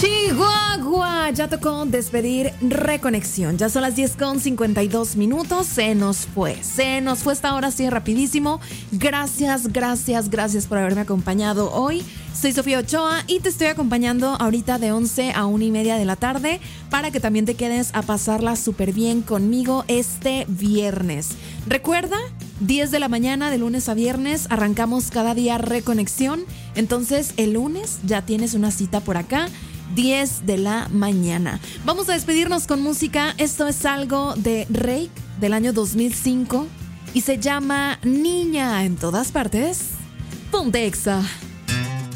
Chihuahua, ya tocó despedir Reconexión. Ya son las 10:52. Se nos fue esta hora así rapidísimo. Gracias por haberme acompañado hoy. Soy Sofía Ochoa y te estoy acompañando ahorita de 11 a 1:30 de la tarde para que también te quedes a pasarla súper bien conmigo este viernes. Recuerda, 10 de la mañana de lunes a viernes arrancamos cada día Reconexión. Entonces el lunes ya tienes una cita por acá, 10 de la mañana. Vamos a despedirnos con música. Esto es algo de Rake del año 2005 y se llama Niña en todas partes. Ponte Exa.